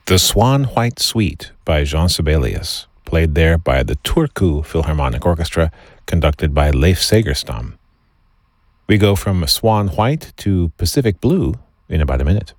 The Swan White Suite by Jean Sibelius, played there by the Turku Philharmonic Orchestra, conducted by Leif Segerstam. We go from Swan White to Pacific Blue in about a minute.